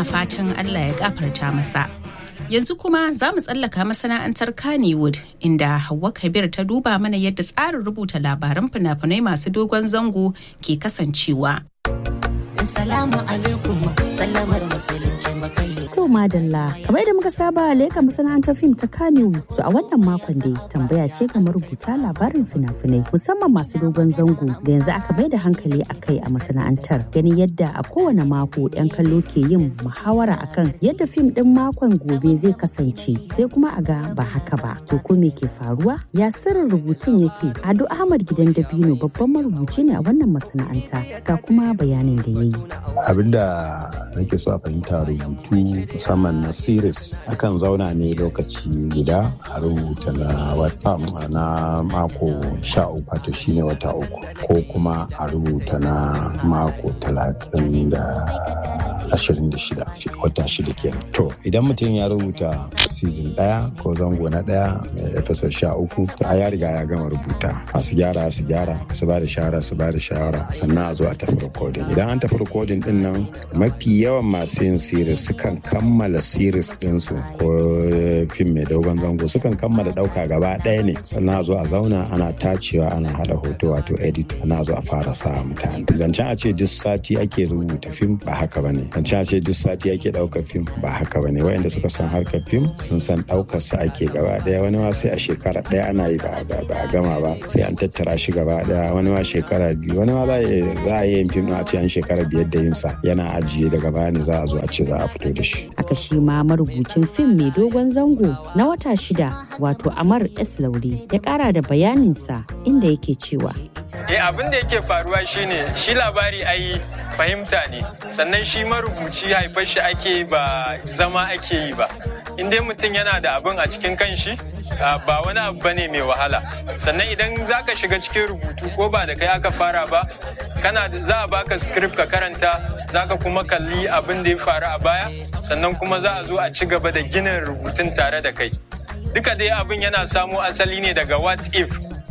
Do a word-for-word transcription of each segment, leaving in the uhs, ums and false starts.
muna fatan Allah ya gafarta masa. Yanzu kuma za mu tsallaka masana'antar Kannywood inda Hauwa Kabir ta duba mana yadda tsarin rubuta labaran fina-finai masu dogon zango ke kasancewa. Assalamu alaikum, sallamar musulunci makai. To madalla, kamar da muka saba leka masana'antar fim ta Kannywood. To a wannan makon dai tambaya ce kamar rubuta labarin fina-finai musamman masu dogon zango da yanzu aka bai da hankali a kai a masana'antar. Ganin yadda a kowane mako 'yan kallo ke yin muhawara akan yadda fim din makon gobe zai kasance sai kuma a ga ba haka ba. To ko me ke faruwa? Ya sirrin rubutun yake? Ado Ahmad Gidan Dabino babban marubuci ne a wannan masana'anta ga kuma bayanin da ya yi. Abinda nake so a fahimta rubutu musamman na series akan zauna ne lokaci guda a rubuta na wata na mako sha uku wato shine wata uku ko kuma a rubuta na mako talatin da ashirin da shida wata shida kenan. To idan mutum ya rubuta season daya ko zango na daya mai episode sha uku to a ya riga ya gama rubuta, masu gyara su gyara, su ba da shawara su ba da shawara, sannan a zo a tafi recording. Idan an tafi recording din nan mafi yawan masu yin series sukan kammala series ɗinsu ko fim mai dogon zango sukan kammala ɗauka gaba ɗaya ne, sannan a zo a zauna ana tacewa ana haɗa hoto wato edit, ana zo a fara sa mutane. Zancen a ce duk sati ake rubuta fim ba haka bane, zancen a ce duk sati ake ɗaukar fim ba haka bane. Wayanda suka san harkar fim sun san ɗaukar sa ake gaba ɗaya, wani ma sai a shekara ɗaya ana yi ba a gama ba sai an tattara shi gaba ɗaya, wani ma shekara biyu, wani ma za a yi yin fim a ce an shekara biyar da yin sa yana ajiye daga baya ne za a zo a ce za a fito da shi. Aka shi ma marubucin fim mai dogon zango na wata shida wato Amar S. Laure ya kara da bayaninsa inda yake cewa. Eh abin da yake faruwa shine shi labari ai fahimta ne, sannan shi marubuci haifar shi ake ba zama ake yi ba. In dai mutum yana da abin a cikin kanshi ba wani abu bane mai wahala. Sannan idan zaka shiga cikin rubutu ko ba da kai aka fara ba, kana za a baka script ka karanta, zaka kuma kalli abin da ya faru a baya, sannan kuma za a zo a ci gaba da ginin rubutun tare da kai. Duka dai abin yana samo asali ne daga what if,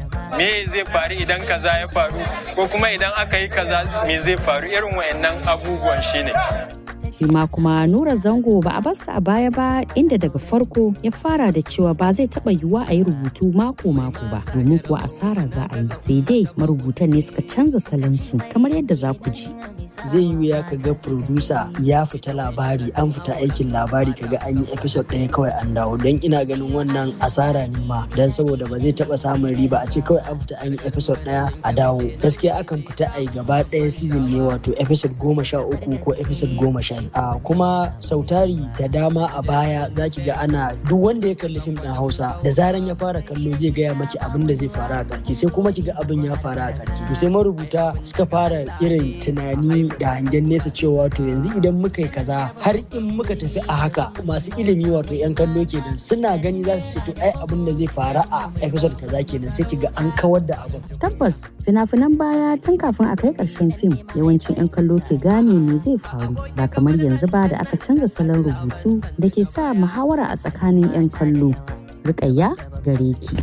me zai faru idan kaza ya faru, ko kuma idan aka yi kaza me zai faru, irin wayannan abubuwan shine. Shima kuma Nura Zango ba a barsa a baya ba, inda daga farko ya fara da cewa ba zai taba yiwuwa a yi rubutu mako-mako ba domin kuwa asara za a yi, sai dai marubutan ne suka canza salansu kamar yadda za ku ji. Zai yi wuya ka ga producer ya fita labari, an fita aikin labari kaga an yi episode ɗaya kawai an dawo, don ina ganin wannan asara ne ma, don saboda ba zai taba samun riba a ce kawai an fita an yi episode ɗaya a dawo. Gaskiya akan fita a yi gaba ɗaya season ne, wato episode goma sha uku ko episode goma sha Uh, kuma sautari da dama a baya zaki ga ana duk wanda ya kalli fim ɗin Hausa da zaran ya fara kallo zai gaya maki abin da zai faru a ƙarshe, sai kuma kiga abin ya faru a ƙarshe. To sai marubuta suka fara irin tunani da hangen nesa cewa to yanzu idan muka yi kaza har in muka tafi a haka, masu ilimi wato yan kallo kenan suna gani za su ce to ai abin da zai faru a episode kaza kenan, sai kiga an kawar da abin. Tabbas fina-finan baya tun kafin a kai ƙarshen fim yawancin yan kallo ke gane me zai faru, ba kamar yanzu ba da aka canza salon rubutu da ke sa muhawara a tsakanin 'yan kallo. Rukayya gare ki.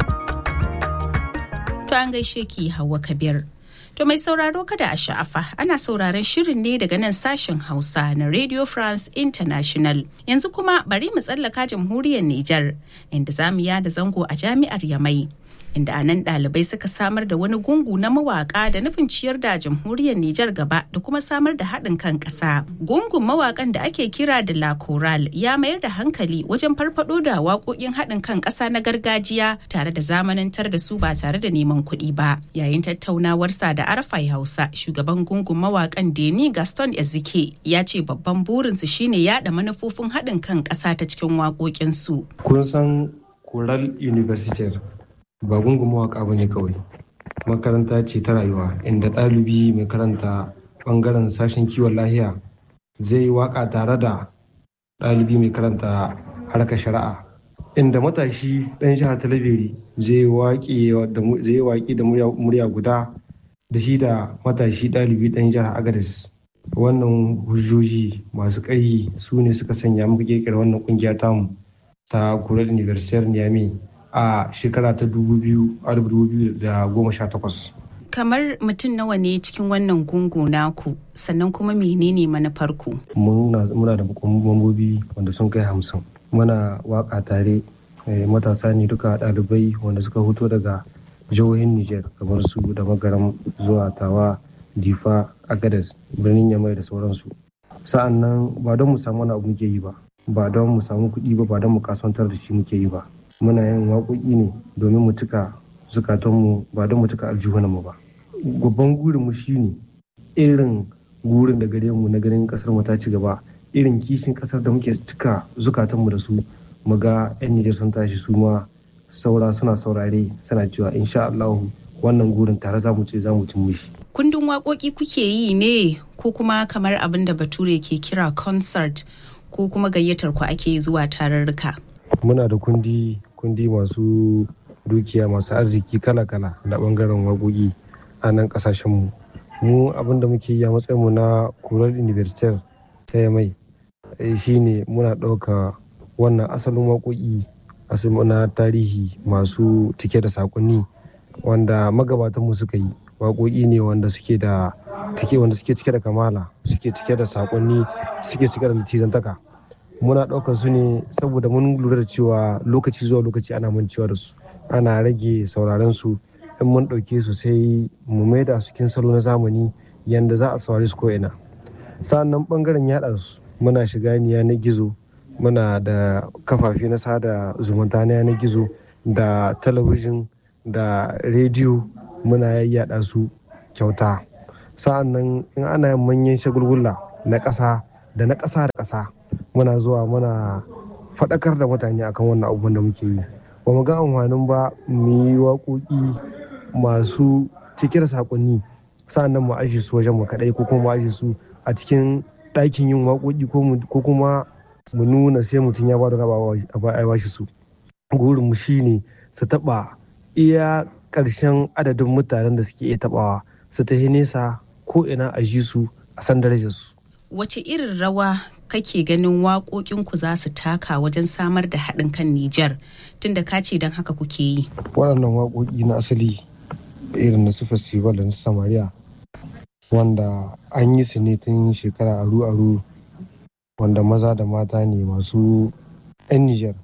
To an gaishe ki Hauwa Kabir. To mai sauraro kada a sha'afa, ana sauraron shirin ne daga nan sashen Hausa na Radio France International. Yanzu kuma bari mu tsallaka jamhuriyar Nijar inda zamu yada zango a jami'ar Yamai. Inda a nan ɗalibai suka samar da wani gungu na mawaƙa da nufin ciyar da jamhuriyar Nijar gaba da kuma samar da haɗin kan ƙasa. Gungun mawaƙan da ake kira da La Chorale ya mayar da hankali wajen farfaɗo da waƙoƙin haɗin kan ƙasa na gargajiya tare da zamanantar da su ba tare da neman kuɗi ba. Yayin tattaunawarsa da Arafai Hausa, shugaban gungun mawaƙan Deni Gaston Ezike ya ce babban burinsu shine yaɗa manufofin haɗin kan ƙasa ta cikin waƙoƙinsu. Kun san Chorale Universitaire ba gungun mawaƙa ba ne kawai, makaranta ce ta rayuwa inda ɗalibi mai karanta ɓangaren sashen kiwon lahiya zai yi waƙa tare da ɗalibi mai karanta harkar shari'a, inda matashi ɗan jihar Talabiri zai yi waƙi da murya guda da shi da matashi ɗalibi ɗan jihar Agadez. Wannan hujjoji masu ƙarfi su ne suka sanya muka ƙirƙira wannan ƙungiya tamu ta Chorale Universitaire Niamey a shekara ta dubu biyu da goma sha takwas. kamar mutum nawa ne cikin wannan gungu naku, sannan kuma menene manufarku? Muna da mambobi wanda sun kai hamsin. Muna waka tare, matasa ne duka ɗalibai wanda suka fito daga jihohin Nijar kamar su da Magaram zuwa Tawa, Difa, Agadez, birnin Yamai da sauransu. Sa'an nan ba don mu samu wani abu muke yi ba, ba don mu samu kuɗi ba, ba don mu kasuwantar da shi muke yi ba. Muna yin waƙoƙi ne domin mu cika zukatanmu, ba don mu cika aljihunanmu ba. Babban gurinmu shi ne irin gurin da gare mu na ganin ƙasar mu ta ci gaba, irin kishin ƙasar da muke cika zukatanmu da su, mu ga 'yan Nijar sun tashi su ma saura suna saurare suna cewa insha Allah wannan gurin tare za mu ce za mu cin mishi. Kundin waƙoƙi kuke yi ne ko kuma kamar abin da Bature ke kira concert, ko kuma gayyatar ku ake zuwa tarurruka? Muna da kundi kundi masu dukiya masu arziki kala-kala na bangaren waƙoƙi a nan ƙasashenmu. Mu abin da muke yi a matsayinmu na Kural University ta Yamai shine muna ɗauka wannan asalin waƙoƙi asalin na tarihi masu cike da saƙonni wanda magabatanmu suka yi. Waƙoƙi ne wanda suke da cike wanda suke cike da kamala, suke cike da saƙonni, suke cike da litizantaka. Muna ɗaukar su ne saboda mun lura da cewa lokaci zuwa lokaci ana mancewa da su, ana rage sauraron su. In mun ɗauke su sai mu maida su cikin salo na zamani yanda za a saurare su ko'ina. Sa'annan ɓangaren yaɗa su muna shiga yanar gizo, muna da kafafe na sada zumunta na yanar gizo da talabijin da rediyo, muna yayyada su kyauta. Sa'annan in ana yin manyan shagulgula na ƙasa da na ƙasa da ƙasa, muna zuwa muna faɗakar da mutane akan wannan abubuwan da muke yi. Ba mu ga amfanin ba mu yi waƙoƙi masu cike da saƙonni sa'annan mu aje su wajen mu kaɗai, ko kuma mu aje su a cikin ɗakin yin waƙoƙi, ko kuma mu nuna sai mutum ya bada raba a bashi su. Gurin mu shine su taɓa iya ƙarshen adadin mutanen da suke iya taɓawa, su tafi nesa ko ina a ji su a san darajar su. Wace irin rawa kake ganin waƙoƙinku za su taka wajen samar da haɗin kan Nijar, tunda ka ce don haka kuke yi? Waɗannan waƙoƙi na asali irin na su festival da na Samariya, wanda an yi su ne tun shekara aru-aru, wanda maza da mata ne masu 'yan Nijar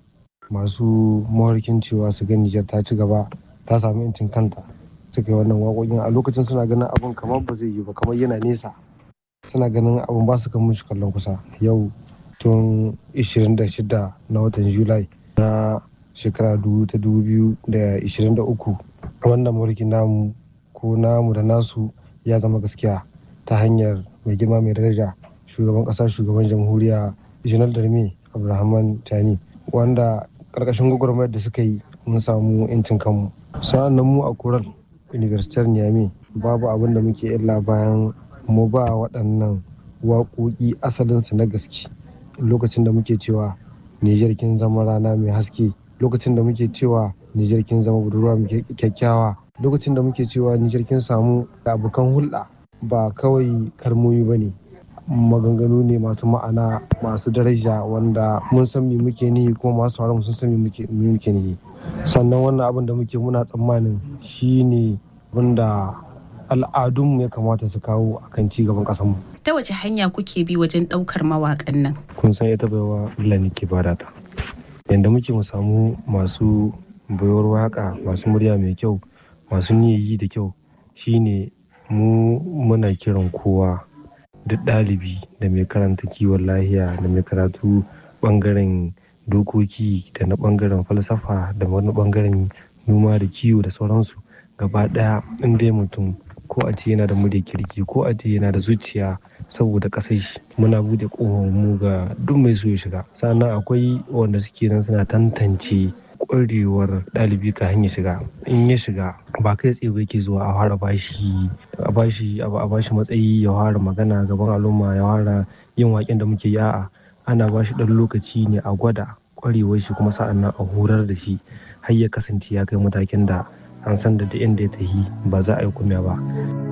masu mawarkin cewa su ga Nijar ta ci gaba, ta samu 'yancin kanta, suka yi wannan waƙoƙin. A lokacin suna ganin abin kamar ba zai yi ba, kamar yana nesa, suna ganin abin ba su kan mushi kallon kusa. Yau tun ishirin da shida na watan Julai na shekara ta dubu biyu da ishirin da uku, wannan mulkin namu ko namu da nasu ya zama gaskiya ta hanyar mai girma mai daraja shugaban ƙasa, shugaban jamhuriya General Darme Abdulrahman Tani, wanda ƙarƙashin gwagwarmayar da suka yi mun samu 'yancin kanmu. Sa'an nan mu a Kural University Niamey babu abin da muke illa bayan mu ba waɗannan waƙoƙi asalinsu na gaske. Lokacin da muke cewa Nijar kin zama rana mai haske, lokacin da muke cewa Nijar kin zama budurwa mai kyakkyawa, lokacin da muke cewa Nijar kin samu abokan hulɗa, ba kawai kalmomi ba ne, maganganu ne masu ma'ana, masu daraja, wanda mun san me muke nihi kuma masu sauraron sun san me muke nihi. Sannan wannan abin da muke muna tsammanin shine wanda al'adunmu ya kamata su kawo akan ci gaban ƙasarmu. Ta wace hanya kuke bi wajen ɗaukar mawaƙan nan? Kun san ita baiwa Allah ne ke bada ta. Yanda muke mu samu masu baiwar waƙa, masu murya mai kyau, masu niyyayi da kyau, shine mu muna kiran kowa, duk ɗalibi da mai karanta kiwon lahiya da mai karatu ɓangaren dokoki da na ɓangaren falsafa da wani ɓangaren noma da kiwo da sauransu, gaba ɗaya in dai mutum ko a ce yana da murya kirki ko a ce yana da zuciya saboda ƙasar shi, muna buɗe ƙofar mu ga duk mai so ya shiga. Sannan akwai wanda suke nan suna tantance ƙwarewar ɗalibi ka hanyar shiga. In ya shiga ba kai tsaye ba yake zuwa a fara bashi a bashi a bashi matsayi ya fara magana gaban al'umma, ya fara yin waƙen da muke yi. A'a, ana bashi ɗan lokaci ne a gwada ƙwarewar shi, kuma sa'an nan a horar da shi har ya kasance ya kai matakin da an san da inda ya tafi ba za a yi kumya ba.